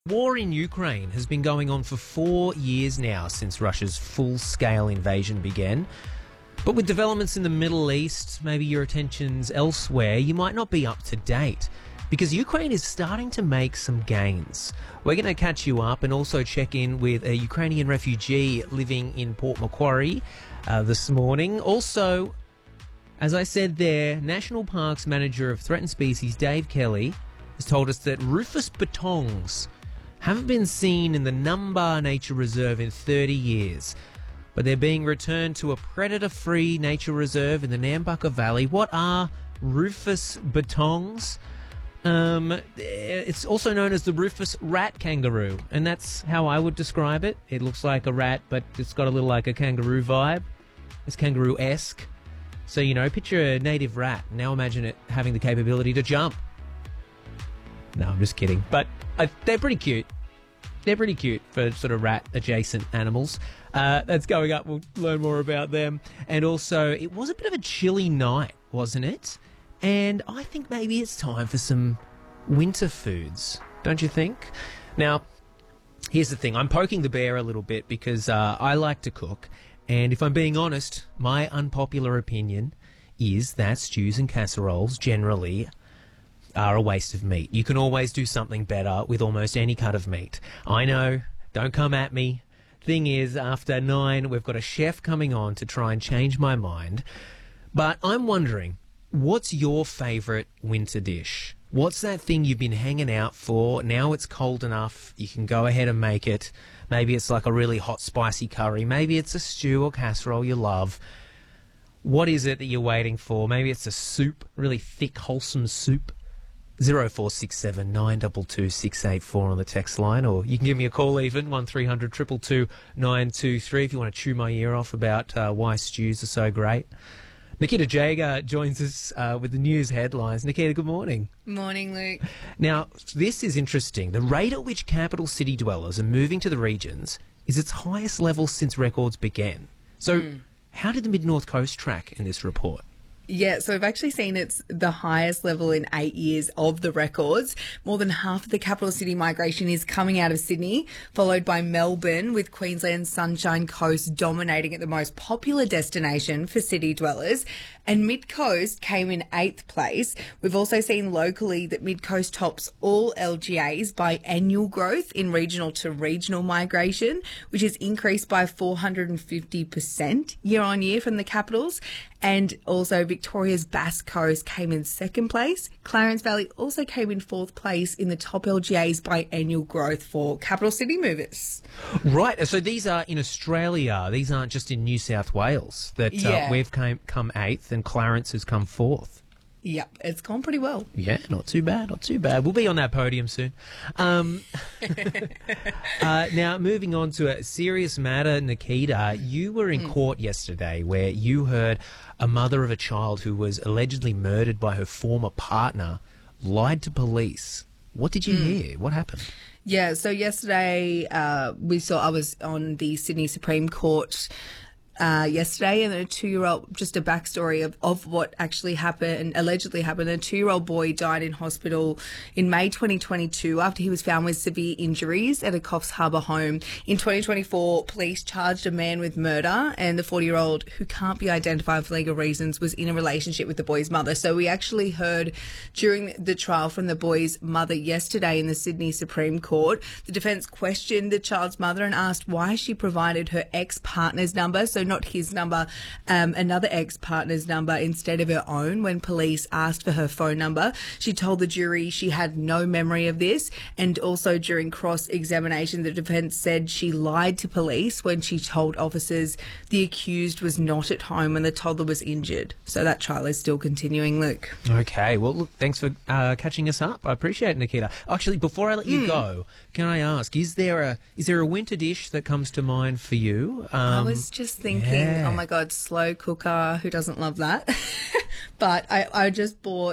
War in Ukraine has been going on for 4 years now since Russia's full-scale invasion began. But with developments in the Middle East, maybe your attention's elsewhere, you might not be up to date because Ukraine is starting to make some gains. We're going to catch you up and also check in with a Ukrainian refugee living in Port Macquarie this morning. Also, as I said there, National Parks Manager of Threatened Species Dave Kelly has told us that rufous betongs haven't been seen in the Numba Nature Reserve in 30 years, but they're being returned to a predator-free nature reserve in the Nambucca Valley. What are rufous betongs? It's also known as the rufous rat kangaroo, and that's how I would describe it. It looks like a rat, but it's got a little like a kangaroo vibe. It's kangaroo-esque. So, you know, picture a native rat. Now imagine it having the capability to jump. No, I'm just kidding. But they're pretty cute. They're pretty cute for sort of rat-adjacent animals. That's going up. We'll learn more about them. And also, it was a bit of a chilly night, wasn't it? And I think maybe it's time for some winter foods, don't you think? Now, here's the thing. I'm poking the bear a little bit because I like to cook. And if I'm being honest, my unpopular opinion is that stews and casseroles generally are a waste of meat. You can always do something better with almost any cut of meat. I know, don't come at me. Thing is, after 9, we've got a chef coming on to try and change my mind. But I'm wondering, what's your favourite winter dish? What's that thing you've been hanging out for? Now it's cold enough, you can go ahead and make it. Maybe it's like a really hot, spicy curry. Maybe it's a stew or casserole you love. What is it that you're waiting for? Maybe it's a soup, really thick, wholesome soup. 0467 922 684 on the text line, or you can give me a call even, 1300 222 923 if you want to chew my ear off about why stews are so great. Nikita Jager joins us with the news headlines. Nikita, good morning. Morning, Luke. Now, this is interesting. The rate at which capital city dwellers are moving to the regions is its highest level since records began. So how did the Mid-North Coast track in this report? Yeah, so we've actually seen it's the highest level in 8 years of the records. More than half of the capital city migration is coming out of Sydney, followed by Melbourne, with Queensland's Sunshine Coast dominating at the most popular destination for city dwellers. And Mid-Coast came in 8th place. We've also seen locally that Mid-Coast tops all LGAs by annual growth in regional to regional migration, which has increased by 450% year on year from the capitals. And also Victoria's Bass Coast came in 2nd place. Clarence Valley also came in 4th place in the top LGAs by annual growth for capital city movers. Right, so these are in Australia. These aren't just in New South Wales that we've come 8th and Clarence has come 4th. Yep, it's gone pretty well. Yeah, not too bad, not too bad. We'll be on that podium soon. Now, moving on to a serious matter, Nikita, you were in court yesterday where you heard a mother of a child who was allegedly murdered by her former partner lied to police. What did you hear? What happened? Yeah, so yesterday I was on the Sydney Supreme Court yesterday, and a 2-year-old, just a backstory of what actually happened, allegedly happened. A 2-year-old boy died in hospital in May 2022 after he was found with severe injuries at a Coffs Harbour home. In 2024, police charged a man with murder, and the 40-year-old, who can't be identified for legal reasons, was in a relationship with the boy's mother. So we actually heard during the trial from the boy's mother yesterday in the Sydney Supreme Court. The defence questioned the child's mother and asked why she provided her ex-partner's number, so not his number, another ex-partner's number instead of her own when police asked for her phone number. She told the jury she had no memory of this, and also during cross-examination, the defence said she lied to police when she told officers the accused was not at home when the toddler was injured. So that trial is still continuing, Luke. Okay, well, look, thanks for catching us up. I appreciate it, Nikita. Actually, before I let you go, can I ask, is there a winter dish that comes to mind for you? I was just thinking, oh my God, slow cooker, who doesn't love that? But I just bought